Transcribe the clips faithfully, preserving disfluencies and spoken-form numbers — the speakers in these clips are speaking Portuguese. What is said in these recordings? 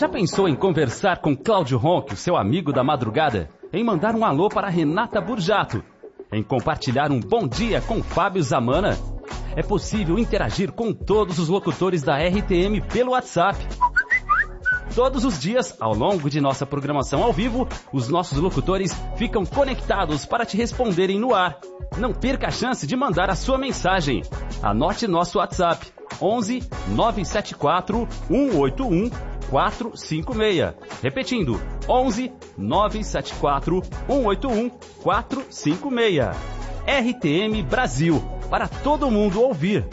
Já pensou em conversar com Cláudio Ronque, seu amigo da madrugada? Em mandar um alô para Renata Burjato? Em compartilhar um bom dia com Fábio Zamana? É possível interagir com todos os locutores da R T M pelo WhatsApp. Todos os dias, ao longo de nossa programação ao vivo, os nossos locutores ficam conectados para te responderem no ar. Não perca a chance de mandar a sua mensagem. Anote nosso WhatsApp: onze nove sete quatro um oito um quatro cinco seis. Repetindo, onze nove sete quatro um oito um quatro cinco seis. R T M Brasil, para todo mundo ouvir.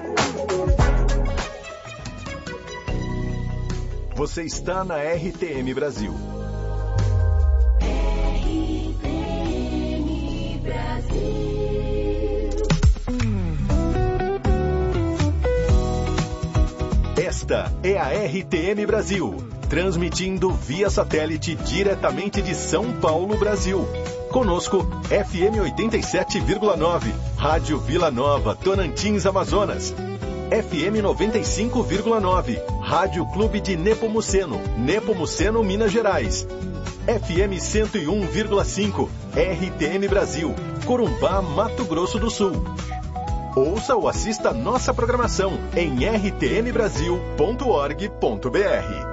Você está na R T M Brasil. R T M Brasil. Esta é a R T M Brasil, transmitindo via satélite diretamente de São Paulo, Brasil. Conosco, F M oitenta e sete vírgula nove, Rádio Vila Nova, Tocantins, Amazonas. F M noventa e cinco vírgula nove, Rádio Clube de Nepomuceno, Nepomuceno, Minas Gerais. F M cento e um vírgula cinco, R T M Brasil, Corumbá, Mato Grosso do Sul. Ouça ou assista nossa programação em r t m brasil ponto org ponto b r.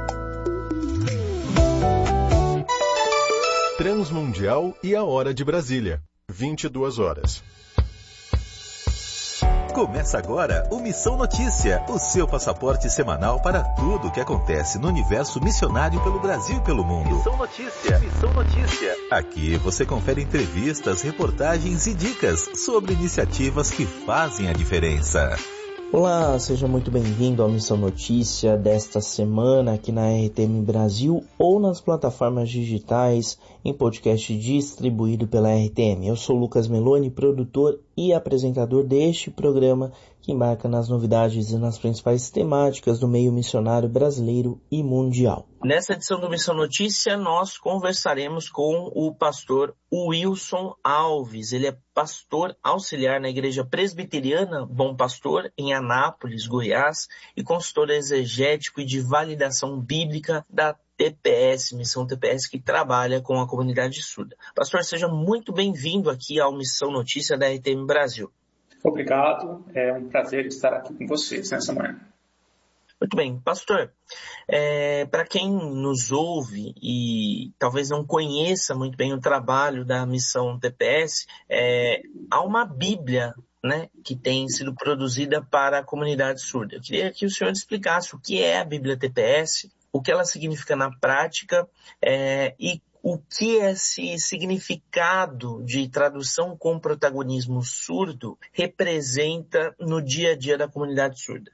Transmundial e a Hora de Brasília, vinte e duas horas. Começa agora o Missão Notícia, o seu passaporte semanal para tudo o que acontece no universo missionário pelo Brasil e pelo mundo. Missão Notícia, Missão Notícia. Aqui você confere entrevistas, reportagens e dicas sobre iniciativas que fazem a diferença. Olá, seja muito bem-vindo ao Missão Notícia desta semana aqui na R T M Brasil ou nas plataformas digitais em podcast distribuído pela R T M. Eu sou Lucas Meloni, produtor e apresentador deste programa que embarca nas novidades e nas principais temáticas do meio missionário brasileiro e mundial. Nessa edição do Missão Notícia, nós conversaremos com o pastor Wilson Alves. Ele é pastor auxiliar na Igreja Presbiteriana Bom Pastor, em Anápolis, Goiás, e consultor exegético e de validação bíblica da T P S, Missão T P S, que trabalha com a comunidade surda. Pastor, seja muito bem-vindo aqui ao Missão Notícia da R T M Brasil. Obrigado, é um prazer estar aqui com vocês nessa manhã. Muito bem, pastor, é, para quem nos ouve e talvez não conheça muito bem o trabalho da Missão T P S, é, há uma Bíblia, né, que tem sido produzida para a comunidade surda. Eu queria que o senhor explicasse o que é a Bíblia T P S, o que ela significa na prática é, e o que esse significado de tradução com protagonismo surdo representa no dia a dia da comunidade surda.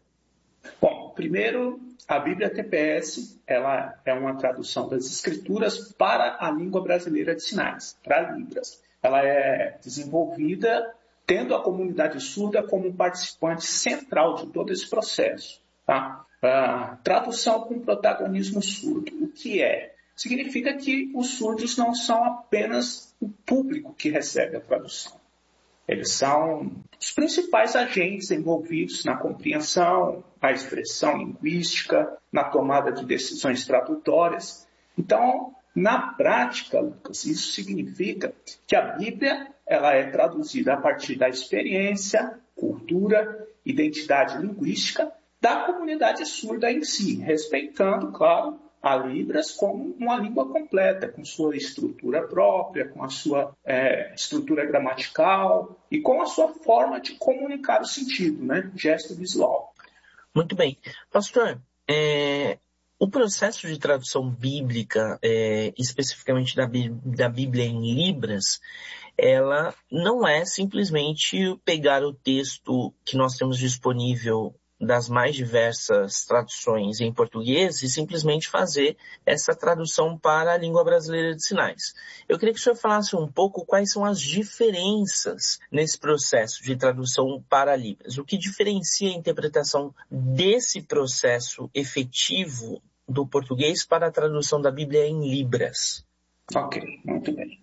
Bom, primeiro, a Bíblia T P S ela é uma tradução das Escrituras para a língua brasileira de sinais, para Libras. Ela é desenvolvida tendo a comunidade surda como participante central de todo esse processo. Tá? A tradução com protagonismo surdo, o que é? Significa que os surdos não são apenas o público que recebe a tradução. Eles são os principais agentes envolvidos na compreensão, na expressão linguística, na tomada de decisões tradutórias. Então, na prática, Lucas, isso significa que a Bíblia ela é traduzida a partir da experiência, cultura, identidade linguística da comunidade surda em si, respeitando, claro, a Libras como uma língua completa, com sua estrutura própria, com a sua é, estrutura gramatical e com a sua forma de comunicar o sentido, né? Gesto visual. Muito bem. Pastor, é, o processo de tradução bíblica, é, especificamente da, da Bíblia em Libras, ela não é simplesmente pegar o texto que nós temos disponível das mais diversas traduções em português e simplesmente fazer essa tradução para a língua brasileira de sinais. Eu queria que o senhor falasse um pouco quais são as diferenças nesse processo de tradução para Libras. O que diferencia a interpretação desse processo efetivo do português para a tradução da Bíblia em Libras? Ok, muito bem.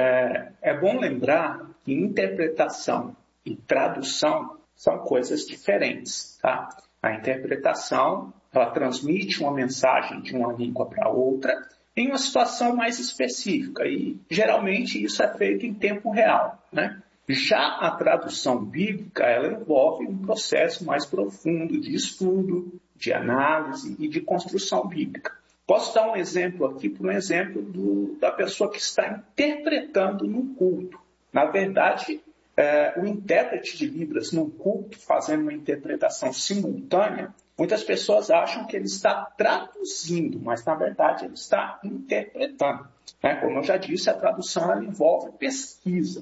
É, é bom lembrar que interpretação e tradução são coisas diferentes, tá? A interpretação ela transmite uma mensagem de uma língua para outra em uma situação mais específica e geralmente isso é feito em tempo real, né? Já a tradução bíblica, ela envolve um processo mais profundo de estudo, de análise e de construção bíblica. Posso dar um exemplo aqui, por um exemplo do, da pessoa que está interpretando num culto. Na verdade, é, o intérprete de Libras num culto, fazendo uma interpretação simultânea, muitas pessoas acham que ele está traduzindo, mas na verdade ele está interpretando. Né? Como eu já disse, a tradução ela envolve pesquisa.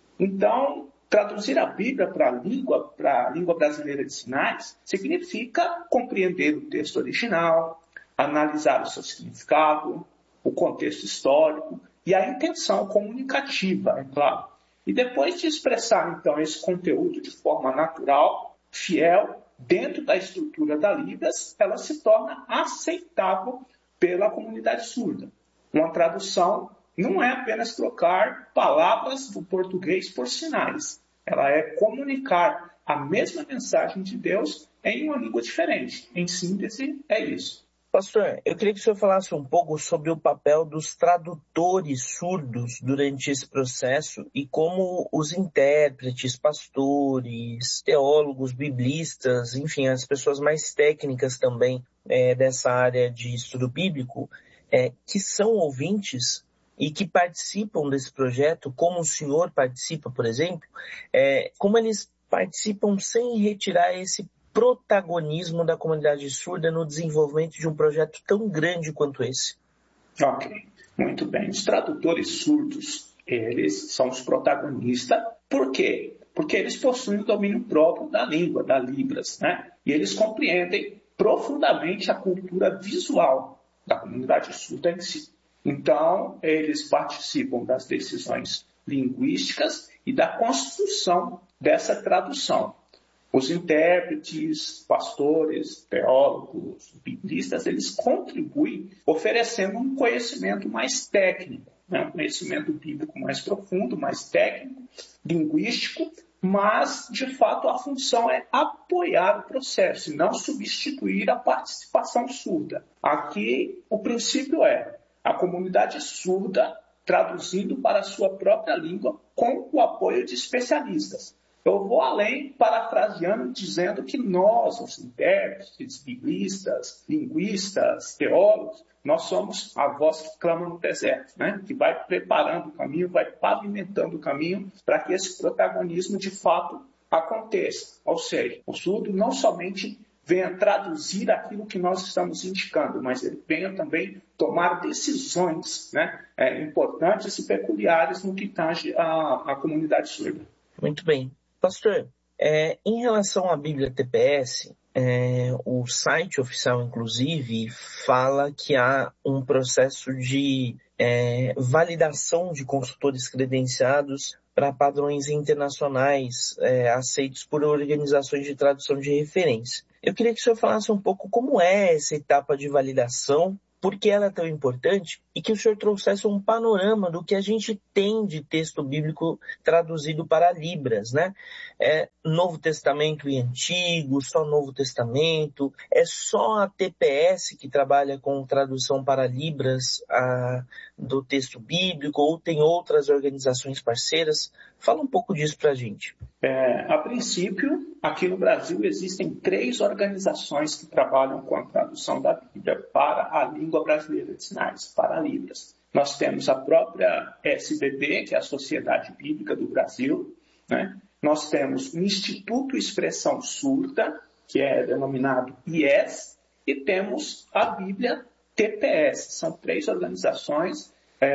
Então, traduzir a Bíblia para a língua, para a língua brasileira de sinais, significa compreender o texto original, analisar o seu significado, o contexto histórico e a intenção comunicativa, é claro. E depois de expressar, então, esse conteúdo de forma natural, fiel, dentro da estrutura da Libras, ela se torna aceitável pela comunidade surda. Uma tradução não é apenas trocar palavras do português por sinais. Ela é comunicar a mesma mensagem de Deus em uma língua diferente. Em síntese, é isso. Pastor, eu queria que o senhor falasse um pouco sobre o papel dos tradutores surdos durante esse processo e como os intérpretes, pastores, teólogos, biblistas, enfim, as pessoas mais técnicas também é, dessa área de estudo bíblico, é, que são ouvintes e que participam desse projeto, como o senhor participa, por exemplo, é, como eles participam sem retirar esse protagonismo da comunidade surda no desenvolvimento de um projeto tão grande quanto esse? Ok, muito bem. Os tradutores surdos, eles são os protagonistas. Por quê? Porque eles possuem o domínio próprio da língua, da Libras, né? E eles compreendem profundamente a cultura visual da comunidade surda em si. Então, eles participam das decisões linguísticas e da construção dessa tradução. Os intérpretes, pastores, teólogos, biblistas, eles contribuem oferecendo um conhecimento mais técnico, né? Um conhecimento bíblico mais profundo, mais técnico, linguístico, mas, de fato, a função é apoiar o processo e não substituir a participação surda. Aqui, o princípio é a comunidade surda traduzindo para a sua própria língua com o apoio de especialistas. Eu vou além, parafraseando, dizendo que nós, os intérpretes, biblistas, linguistas, teólogos, nós somos a voz que clama no deserto, né? Que vai preparando o caminho, vai pavimentando o caminho para que esse protagonismo de fato aconteça. Ou seja, o surdo não somente venha traduzir aquilo que nós estamos indicando, mas ele venha também tomar decisões, né, é, importantes e peculiares no que tange a, a comunidade surda. Muito bem. Pastor, é, em relação à Bíblia T P S, é, o site oficial, inclusive, fala que há um processo de é, validação de consultores credenciados para padrões internacionais é, aceitos por organizações de tradução de referência. Eu queria que o senhor falasse um pouco como é essa etapa de validação, por que ela é tão importante, e que o senhor trouxesse um panorama do que a gente tem de texto bíblico traduzido para Libras, né? É Novo Testamento e Antigo, só Novo Testamento, é só a T P S que trabalha com tradução para Libras a, do texto bíblico, ou tem outras organizações parceiras? Fala um pouco disso para a gente. É, a princípio, aqui no Brasil existem três organizações que trabalham com a tradução da Bíblia para a língua brasileira de sinais, para Libras. Nós temos a própria S B B, que é a Sociedade Bíblica do Brasil, né? Nós temos o Instituto Expressão Surda, que é denominado I E S, e temos a Bíblia T P S. São três organizações,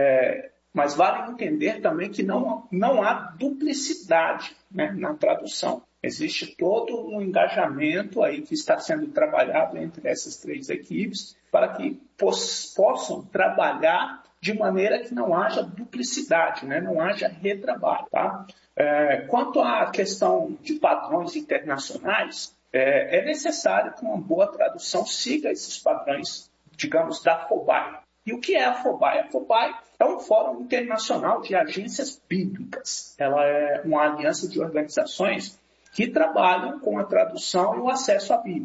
é, mas vale entender também que não, não há duplicidade, né, na tradução. Existe todo um engajamento aí que está sendo trabalhado entre essas três equipes para que poss- possam trabalhar de maneira que não haja duplicidade, né? Não haja retrabalho. Tá? É, quanto à questão de padrões internacionais, é, é necessário que uma boa tradução siga esses padrões, digamos, da FOBAI. E o que é a FOBAI? A FOBAI é um fórum internacional de agências bíblicas. Ela é uma aliança de organizações que trabalham com a tradução e o acesso à Bíblia.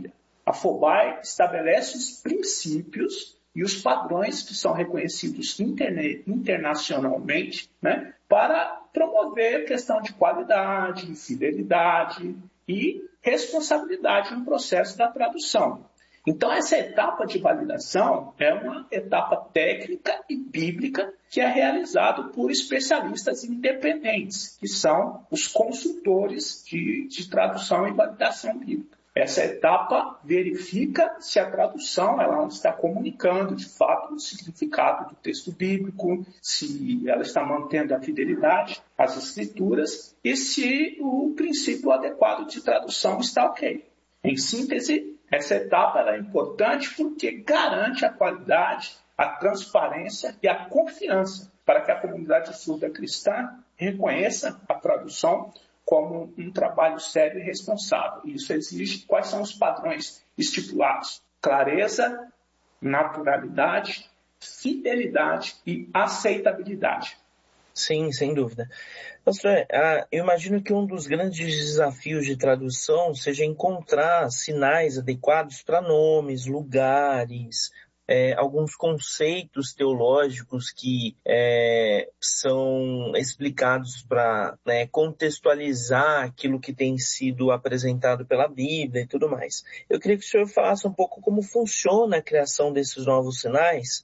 A FOBAI estabelece os princípios e os padrões que são reconhecidos interne- internacionalmente, né, para promover a questão de qualidade, fidelidade e responsabilidade no processo da tradução. Então, essa etapa de validação é uma etapa técnica e bíblica que é realizada por especialistas independentes, que são os consultores de, de tradução e validação bíblica. Essa etapa verifica se a tradução ela está comunicando, de fato, o significado do texto bíblico, se ela está mantendo a fidelidade às escrituras e se o princípio adequado de tradução está ok. Em síntese, essa etapa ela é importante porque garante a qualidade, a transparência e a confiança para que a comunidade surda cristã reconheça a tradução como um trabalho sério e responsável. Isso exige quais são os padrões estipulados: clareza, naturalidade, fidelidade e aceitabilidade. Sim, sem dúvida. Pastor, eu imagino que um dos grandes desafios de tradução seja encontrar sinais adequados para nomes, lugares, é, alguns conceitos teológicos que é, são explicados para, né, contextualizar aquilo que tem sido apresentado pela Bíblia e tudo mais. Eu queria que o senhor falasse um pouco como funciona a criação desses novos sinais,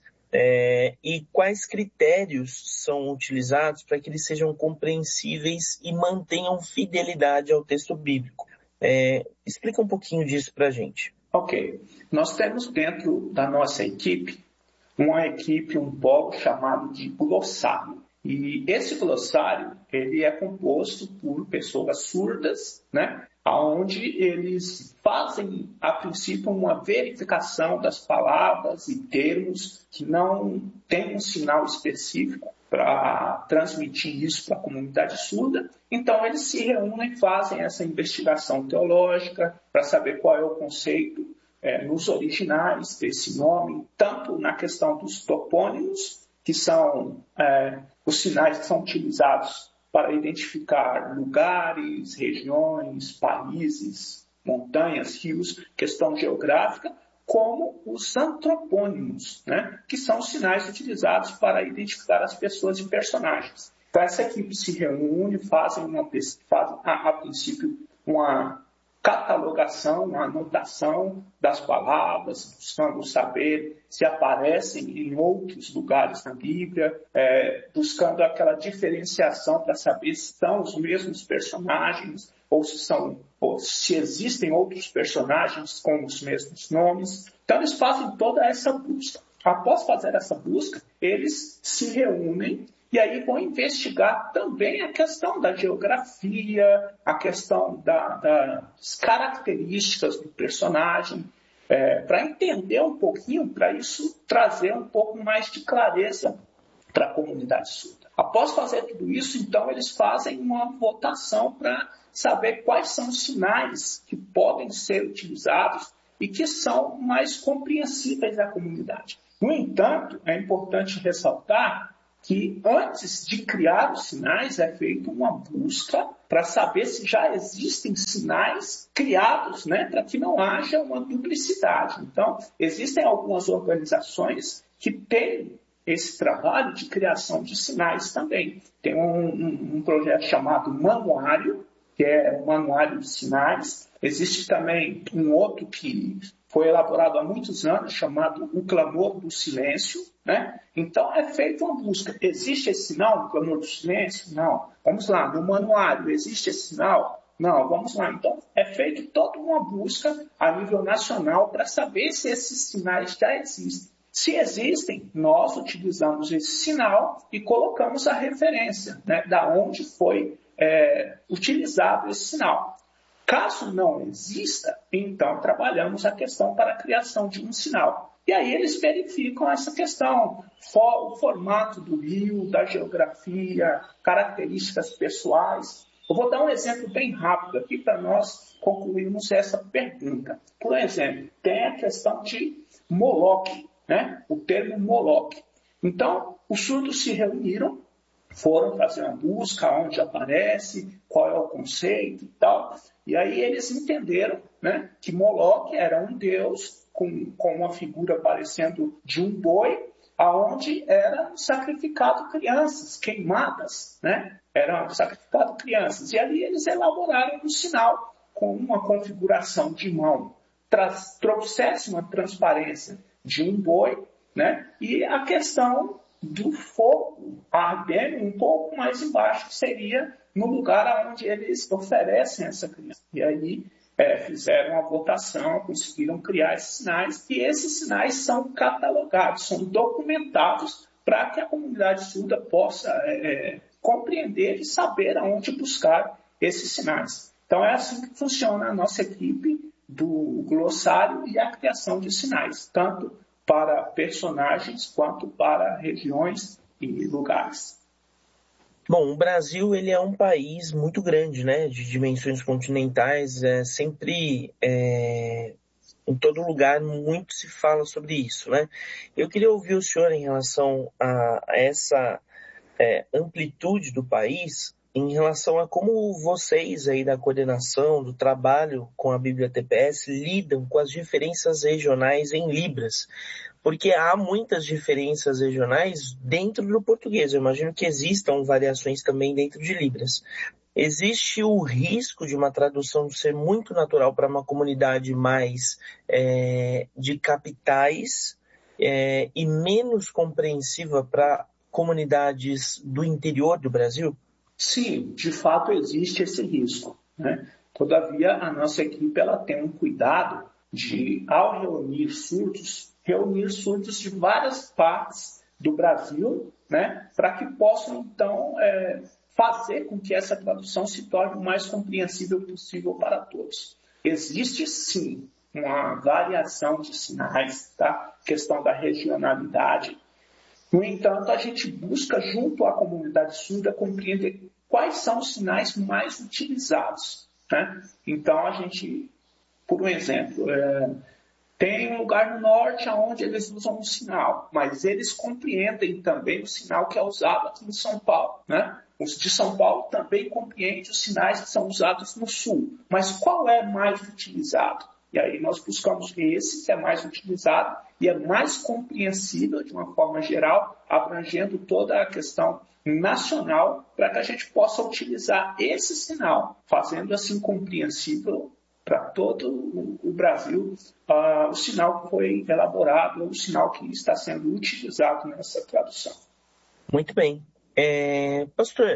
É, e quais critérios são utilizados para que eles sejam compreensíveis e mantenham fidelidade ao texto bíblico. É, explica um pouquinho disso para a gente. Ok. Nós temos dentro da nossa equipe uma equipe, um polo chamado de glossário. E esse glossário ele é composto por pessoas surdas, né? Onde eles fazem, a princípio, uma verificação das palavras e termos que não têm um sinal específico para transmitir isso para a comunidade surda. Então, eles se reúnem e fazem essa investigação teológica para saber qual é o conceito é, nos originais desse nome, tanto na questão dos topônimos, que são é, os sinais que são utilizados para identificar lugares, regiões, países, montanhas, rios, questão geográfica, como os antropônimos, né, que são os sinais utilizados para identificar as pessoas e personagens. Então, essa equipe se reúne, fazem, uma, fazem a, a princípio, uma catalogação, uma anotação das palavras, buscando saber se aparecem em outros lugares na Bíblia, é, buscando aquela diferenciação para saber se são os mesmos personagens ou se, são, ou se existem outros personagens com os mesmos nomes. Então, eles fazem toda essa busca. Após fazer essa busca, eles se reúnem e aí vão investigar também a questão da geografia, a questão da, das características do personagem, é, para entender um pouquinho, para isso trazer um pouco mais de clareza para a comunidade surda. Após fazer tudo isso, então, eles fazem uma votação para saber quais são os sinais que podem ser utilizados e que são mais compreensíveis à comunidade. No entanto, é importante ressaltar que antes de criar os sinais é feita uma busca para saber se já existem sinais criados, né, para que não haja uma duplicidade. Então, existem algumas organizações que têm esse trabalho de criação de sinais também. Tem um, um, um projeto chamado Manuário, que é o Manuário de Sinais. Existe também um outro que foi elaborado há muitos anos, chamado O Clamor do Silêncio, né? Então, é feita uma busca. Existe esse sinal, o Clamor do Silêncio? Não. Vamos lá, no manuário, existe esse sinal? Não, vamos lá. Então, é feita toda uma busca a nível nacional para saber se esses sinais já existem. Se existem, nós utilizamos esse sinal e colocamos a referência, né, da onde foi é, utilizado esse sinal. Caso não exista, então trabalhamos a questão para a criação de um sinal. E aí eles verificam essa questão, o formato do rio, da geografia, características pessoais. Eu vou dar um exemplo bem rápido aqui para nós concluirmos essa pergunta. Por exemplo, tem a questão de Moloque, né? O termo Moloque. Então, os surdos se reuniram foram fazer uma busca, onde aparece, qual é o conceito e tal. E aí eles entenderam, né, que Moloque era um deus com, com uma figura parecendo de um boi, aonde eram sacrificado crianças queimadas, né? Eram sacrificado crianças. E ali eles elaboraram um sinal com uma configuração de mão, trouxesse uma transparência de um boi, né? E a questão do fogo ardendo um pouco mais embaixo, que seria no lugar onde eles oferecem essa criança. E aí é, fizeram a votação, conseguiram criar esses sinais, e esses sinais são catalogados, são documentados para que a comunidade surda possa é, é, compreender e saber aonde buscar esses sinais. Então é assim que funciona a nossa equipe do glossário e a criação de sinais, tanto para personagens quanto para regiões e lugares. Bom, o Brasil ele é um país muito grande, né, de dimensões continentais, é, sempre é, em todo lugar muito se fala sobre isso, né? Eu queria ouvir o senhor em relação a, a essa é, amplitude do país, em relação a como vocês aí da coordenação, do trabalho com a Bíblia T P S lidam com as diferenças regionais em Libras. Porque há muitas diferenças regionais dentro do português. Eu imagino que existam variações também dentro de Libras. Existe o risco de uma tradução ser muito natural para uma comunidade mais é, de capitais é, e menos compreensiva para comunidades do interior do Brasil? Sim, de fato existe esse risco, né? Todavia, a nossa equipe ela tem um cuidado de, ao reunir surdos, reunir surdos de várias partes do Brasil, né, para que possam, então, é, fazer com que essa tradução se torne o mais compreensível possível para todos. Existe, sim, uma variação de sinais, tá? Questão da regionalidade. No entanto, a gente busca, junto à comunidade surda, compreender quais são os sinais mais utilizados, né? Então, a gente, por um exemplo, é, tem um lugar no norte onde eles usam um sinal, mas eles compreendem também o sinal que é usado aqui em São Paulo, né? Os de São Paulo também compreendem os sinais que são usados no sul. Mas qual é mais utilizado? E aí nós buscamos esse que é mais utilizado e é mais compreensível de uma forma geral, abrangendo toda a questão nacional, para que a gente possa utilizar esse sinal, fazendo assim compreensível para todo o Brasil uh, o sinal que foi elaborado, o sinal que está sendo utilizado nessa tradução. Muito bem. É, pastor,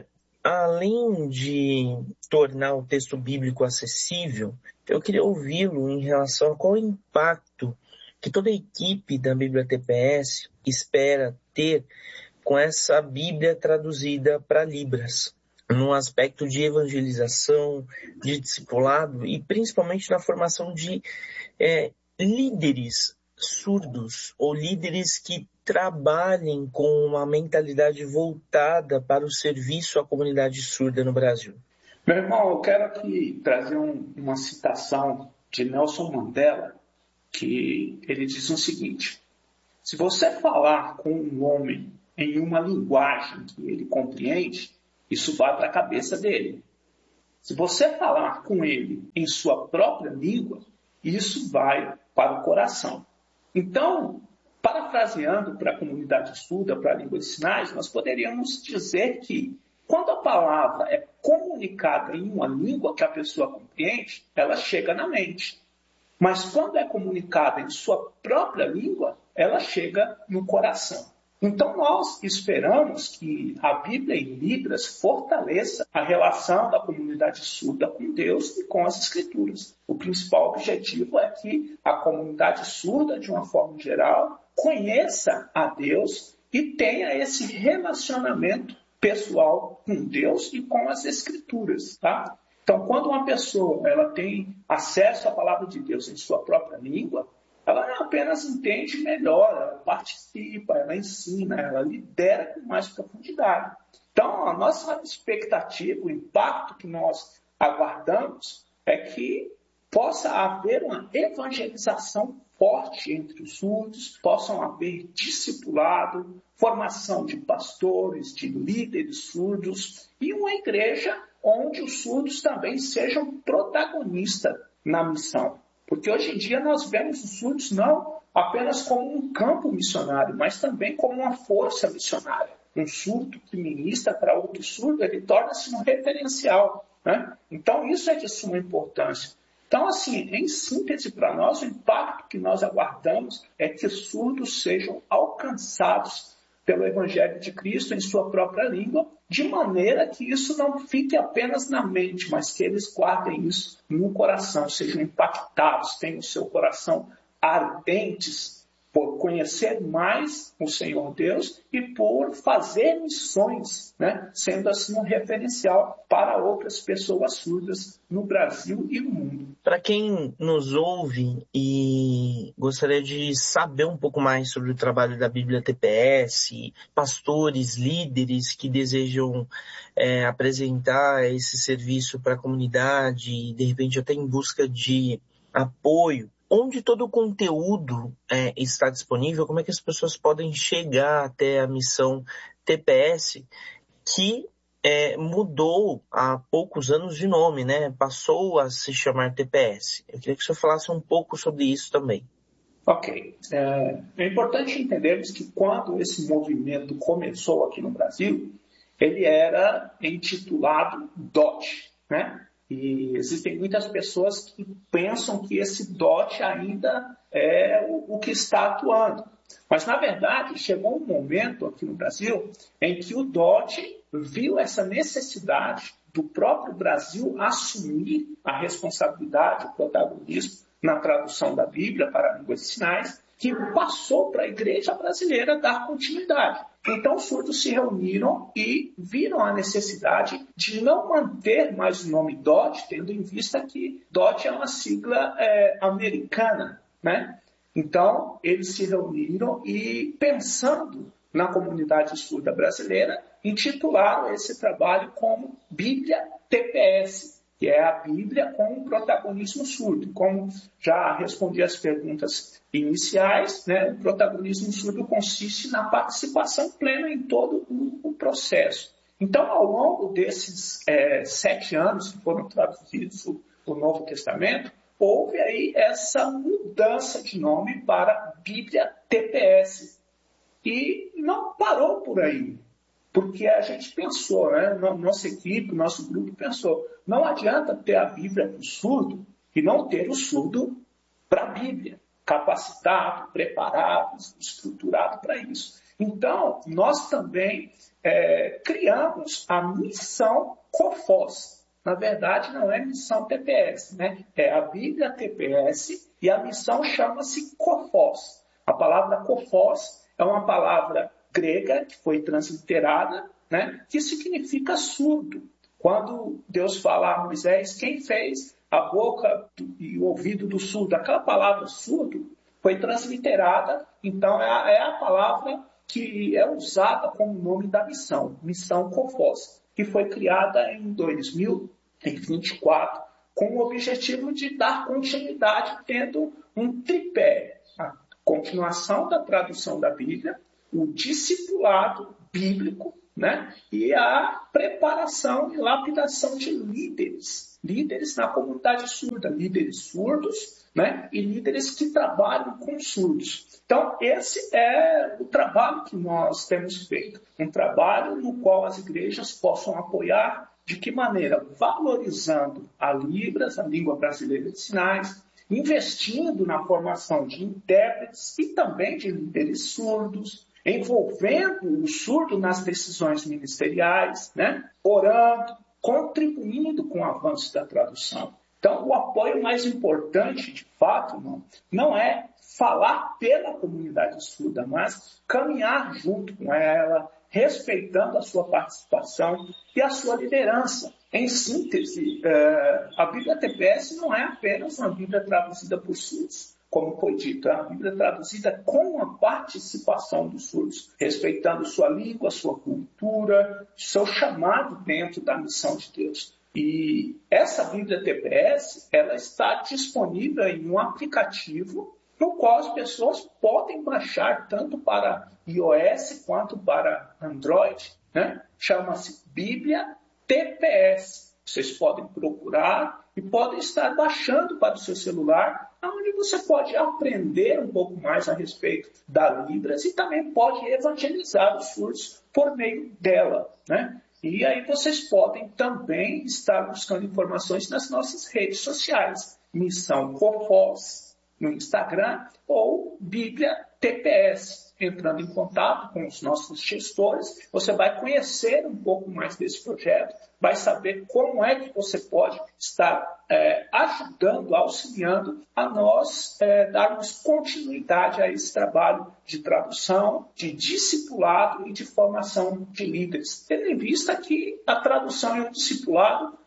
além de tornar o texto bíblico acessível, eu queria ouvi-lo em relação a qual o impacto que toda a equipe da Bíblia T P S espera ter com essa Bíblia traduzida para Libras, num aspecto de evangelização, de discipulado e principalmente na formação de é, líderes surdos ou líderes que trabalhem com uma mentalidade voltada para o serviço à comunidade surda no Brasil. Meu irmão, eu quero aqui trazer um, uma citação de Nelson Mandela, que ele diz o seguinte: se você falar com um homem em uma linguagem que ele compreende, isso vai para a cabeça dele. Se você falar com ele em sua própria língua, isso vai para o coração. Então, parafraseando para a comunidade surda, para a língua de sinais, nós poderíamos dizer que quando a palavra é comunicada em uma língua que a pessoa compreende, ela chega na mente. Mas quando é comunicada em sua própria língua, ela chega no coração. Então nós esperamos que a Bíblia em Libras fortaleça a relação da comunidade surda com Deus e com as Escrituras. O principal objetivo é que a comunidade surda, de uma forma geral, conheça a Deus e tenha esse relacionamento pessoal com Deus e com as Escrituras, tá? Então, quando uma pessoa ela tem acesso à palavra de Deus em sua própria língua, ela não apenas entende melhor, ela participa, ela ensina, ela lidera com mais profundidade. Então, a nossa expectativa, o impacto que nós aguardamos é que possa haver uma evangelização forte entre os surdos, possam haver discipulado, formação de pastores, de líderes surdos e uma igreja onde os surdos também sejam protagonistas na missão. Porque hoje em dia nós vemos os surdos não apenas como um campo missionário, mas também como uma força missionária. Um surdo que ministra para outro surdo, ele torna-se um referencial, né? Então isso é de suma importância. Então, assim, em síntese para nós, o impacto que nós aguardamos é que os surdos sejam alcançados pelo Evangelho de Cristo em sua própria língua, de maneira que isso não fique apenas na mente, mas que eles guardem isso no coração, sejam impactados, tenham o seu coração ardentes por conhecer mais o Senhor Deus e por fazer missões, né? Sendo assim um referencial para outras pessoas surdas no Brasil e no mundo. Para quem nos ouve e gostaria de saber um pouco mais sobre o trabalho da Bíblia T P S, pastores, líderes que desejam é, apresentar esse serviço para a comunidade, de repente até em busca de apoio, onde todo o conteúdo é, está disponível, como é que as pessoas podem chegar até a missão T P S, que é, mudou há poucos anos de nome, né? Passou a se chamar T P S. Eu queria que o senhor falasse um pouco sobre isso também. Ok. É, é importante entendermos que quando esse movimento começou aqui no Brasil, ele era intitulado D O T, né? E existem muitas pessoas que pensam que esse D O T ainda é o, o que está atuando. Mas, na verdade, chegou um momento aqui no Brasil em que o D O T viu essa necessidade do próprio Brasil assumir a responsabilidade, o protagonismo na tradução da Bíblia para a língua de sinais, que passou para a igreja brasileira dar continuidade. Então, os surdos se reuniram e viram a necessidade de não manter mais o nome D O T, tendo em vista que D O T é uma sigla é, americana, né? Então, eles se reuniram e, pensando na comunidade surda brasileira, intitularam esse trabalho como Bíblia T P S, que é a Bíblia com um protagonismo surdo. Como já respondi as perguntas iniciais, né, o protagonismo surdo consiste na participação plena em todo o, o processo. Então, ao longo desses é, sete anos que foram traduzidos o, o Novo Testamento, houve aí essa mudança de nome para Bíblia T P S. E não parou por aí. Porque a gente pensou, né? Nossa equipe, nosso grupo pensou, não adianta ter a Bíblia para o surdo e não ter o surdo para a Bíblia, capacitado, preparado, estruturado para isso. Então, nós também é, criamos a missão COFOS. Na verdade, não é missão T P S, né? É a Bíblia T P S e a missão chama-se COFOS. A palavra COFOS é uma palavra grega que foi transliterada, né, que significa surdo. Quando Deus fala a Moisés, quem fez a boca e o ouvido do surdo? Aquela palavra surdo foi transliterada, então é a, é a palavra que é usada como nome da missão, missão COFOS, que foi criada em dois mil e vinte e quatro, com o objetivo de dar continuidade, tendo um tripé, a continuação da tradução da Bíblia, o discipulado bíblico, né? E a preparação e lapidação de líderes, líderes na comunidade surda, líderes surdos, né? E líderes que trabalham com surdos. Então, esse é o trabalho que nós temos feito, um trabalho no qual as igrejas possam apoiar, de que maneira? Valorizando a Libras, a língua brasileira de sinais, investindo na formação de intérpretes e também de líderes surdos, envolvendo o surdo nas decisões ministeriais, né? Orando, contribuindo com o avanço da tradução. Então, o apoio mais importante, de fato, não, não é falar pela comunidade surda, mas caminhar junto com ela, respeitando a sua participação e a sua liderança. Em síntese, a Bíblia T P S não é apenas uma Bíblia traduzida por surdos, como foi dito, é uma Bíblia traduzida com a participação dos surdos, respeitando sua língua, sua cultura, seu chamado dentro da missão de Deus. E essa Bíblia T P S, ela está disponível em um aplicativo no qual as pessoas podem baixar tanto para iOS quanto para Android, né? Chama-se Bíblia T P S. Vocês podem procurar e podem estar baixando para o seu celular, onde você pode aprender um pouco mais a respeito da Libras e também pode evangelizar os surdos por meio dela, né? E aí vocês podem também estar buscando informações nas nossas redes sociais, Missão Cofós no Instagram ou Bíblia T P S. Entrando em contato com os nossos gestores, você vai conhecer um pouco mais desse projeto, vai saber como é que você pode estar é, ajudando, auxiliando a nós é, darmos continuidade a esse trabalho de tradução, de discipulado e de formação de líderes. Tendo em vista que a tradução e o discipulado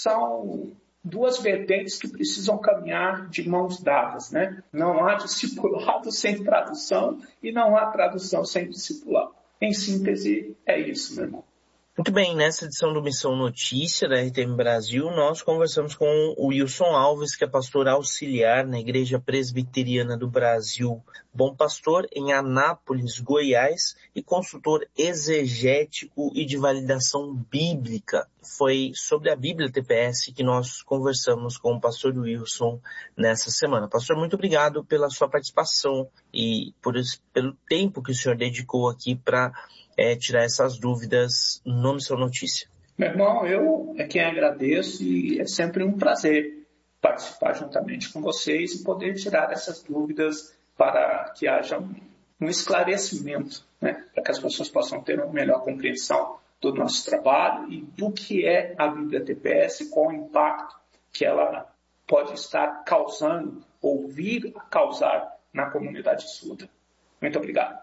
são duas vertentes que precisam caminhar de mãos dadas, né? Não há discipulado sem tradução e não há tradução sem discipulado. Em síntese, é isso, meu irmão. Muito bem, nessa edição do Missão Notícia da R T M Brasil, nós conversamos com o Wilson Alves, que é pastor auxiliar na Igreja Presbiteriana do Brasil, Bom Pastor, em Anápolis, Goiás, e consultor exegético e de validação bíblica. Foi sobre a Bíblia T P S que nós conversamos com o pastor Wilson nessa semana. Pastor, muito obrigado pela sua participação e por esse, pelo tempo que o senhor dedicou aqui para É, tirar essas dúvidas no Missão Notícia. Meu irmão, eu é quem agradeço e é sempre um prazer participar juntamente com vocês e poder tirar essas dúvidas para que haja um, um esclarecimento, né? Para que as pessoas possam ter uma melhor compreensão do nosso trabalho e do que é a Bíblia T P S e qual o impacto que ela pode estar causando ou vir a causar na comunidade surda. Muito obrigado.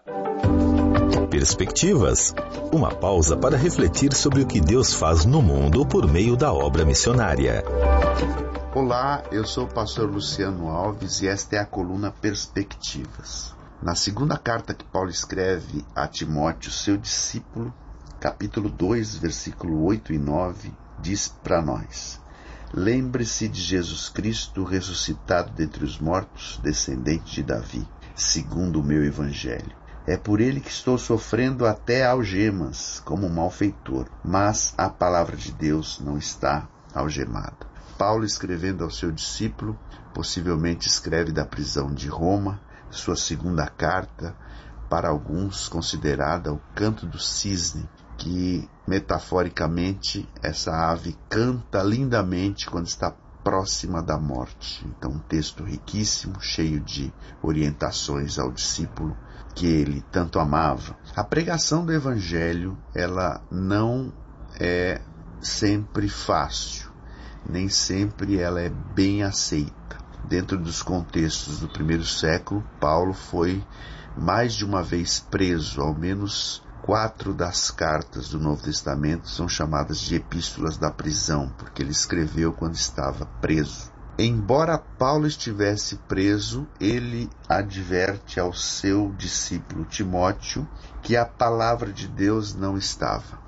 Perspectivas. Uma pausa para refletir sobre o que Deus faz no mundo por meio da obra missionária. Olá, eu sou o pastor Luciano Alves e esta é a coluna Perspectivas. Na segunda carta que Paulo escreve a Timóteo, seu discípulo, capítulo dois, versículo oito e nove, diz para nós: lembre-se de Jesus Cristo ressuscitado dentre os mortos, descendente de Davi, segundo o meu evangelho. É por ele que estou sofrendo até algemas, como um malfeitor, mas a palavra de Deus não está algemada. Paulo, escrevendo ao seu discípulo, possivelmente escreve da prisão de Roma, sua segunda carta, para alguns considerada o canto do cisne, que metaforicamente essa ave canta lindamente quando está próxima da morte. Então, um texto riquíssimo, cheio de orientações ao discípulo que ele tanto amava. A pregação do Evangelho, ela não é sempre fácil, nem sempre ela é bem aceita. Dentro dos contextos do primeiro século, Paulo foi mais de uma vez preso. Ao menos quatro das cartas do Novo Testamento são chamadas de epístolas da prisão, porque ele escreveu quando estava preso. Embora Paulo estivesse preso, ele adverte ao seu discípulo Timóteo que a palavra de Deus não estava.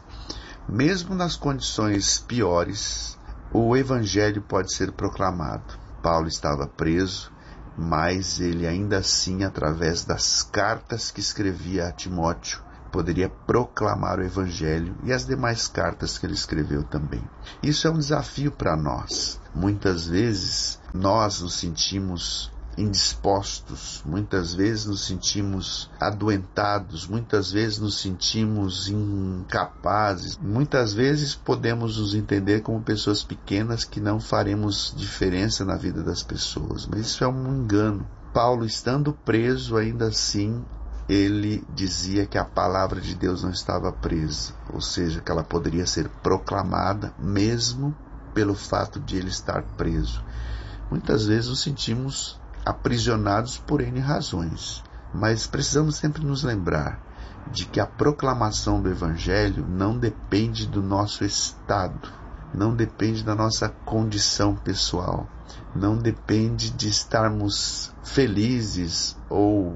Mesmo nas condições piores, o evangelho pode ser proclamado. Paulo estava preso, mas ele ainda assim, através das cartas que escrevia a Timóteo, poderia proclamar o Evangelho e as demais cartas que ele escreveu também. Isso é um desafio para nós. Muitas vezes nós nos sentimos indispostos, muitas vezes nos sentimos adoentados, muitas vezes nos sentimos incapazes, muitas vezes podemos nos entender como pessoas pequenas que não faremos diferença na vida das pessoas, mas isso é um engano. Paulo, estando preso, ainda assim ele dizia que a palavra de Deus não estava presa, ou seja, que ela poderia ser proclamada mesmo pelo fato de ele estar preso. Muitas vezes nos sentimos aprisionados por N razões, mas precisamos sempre nos lembrar de que a proclamação do Evangelho não depende do nosso estado, não depende da nossa condição pessoal, não depende de estarmos felizes ou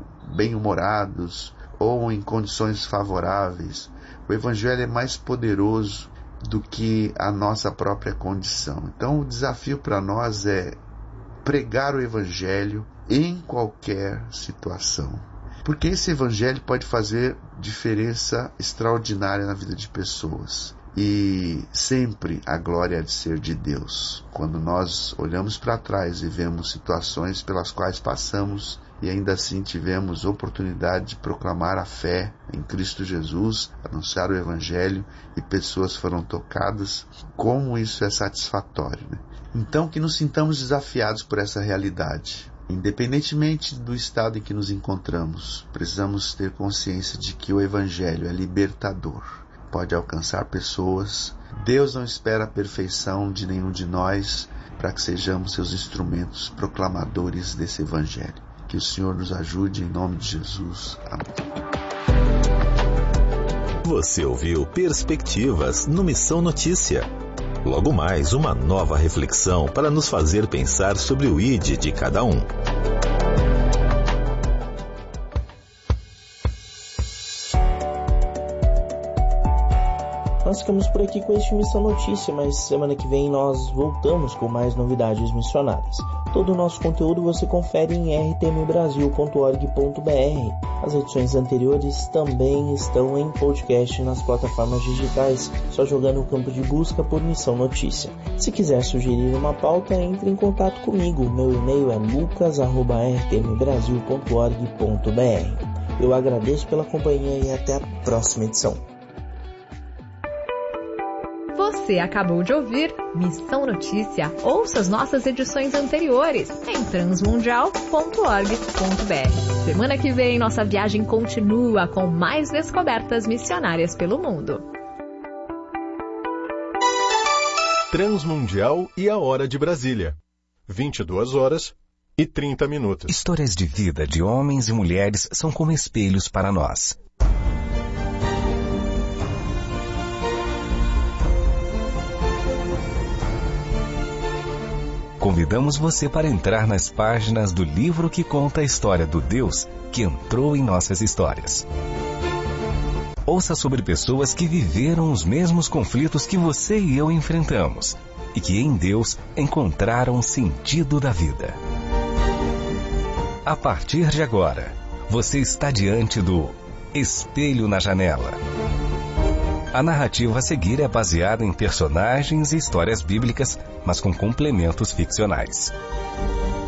bem-humorados ou em condições favoráveis. O Evangelho é mais poderoso do que a nossa própria condição. Então o desafio para nós é pregar o Evangelho em qualquer situação. Porque esse Evangelho pode fazer diferença extraordinária na vida de pessoas. E sempre a glória há de ser de Deus. Quando nós olhamos para trás e vemos situações pelas quais passamos e ainda assim tivemos oportunidade de proclamar a fé em Cristo Jesus, anunciar o Evangelho e pessoas foram tocadas, como isso é satisfatório, né? Então que nos sintamos desafiados por essa realidade. Independentemente do estado em que nos encontramos, precisamos ter consciência de que o Evangelho é libertador. Pode alcançar pessoas. Deus não espera a perfeição de nenhum de nós para que sejamos seus instrumentos proclamadores desse Evangelho. Que o Senhor nos ajude em nome de Jesus. Amém. Você ouviu Perspectivas no Missão Notícia. Logo mais, uma nova reflexão para nos fazer pensar sobre o I D de cada um. Nós ficamos por aqui com este Missão Notícia, mas semana que vem nós voltamos com mais novidades missionárias. Todo o nosso conteúdo você confere em r t m brasil ponto org ponto b r. As edições anteriores também estão em podcast nas plataformas digitais, só jogando no campo de busca por Missão Notícia. Se quiser sugerir uma pauta, entre em contato comigo. Meu e-mail é lucas arroba r t m brasil ponto org ponto b r. Eu agradeço pela companhia e até a próxima edição. Você acabou de ouvir Missão Notícia. Ouça as nossas edições anteriores em transmundial ponto org ponto b r. Semana que vem, nossa viagem continua com mais descobertas missionárias pelo mundo. Transmundial e a Hora de Brasília. vinte e duas horas e trinta minutos. Histórias de vida de homens e mulheres são como espelhos para nós. Convidamos você para entrar nas páginas do livro que conta a história do Deus que entrou em nossas histórias. Ouça sobre pessoas que viveram os mesmos conflitos que você e eu enfrentamos e que em Deus encontraram o sentido da vida. A partir de agora, você está diante do Espelho na Janela. A narrativa a seguir é baseada em personagens e histórias bíblicas, mas com complementos ficcionais.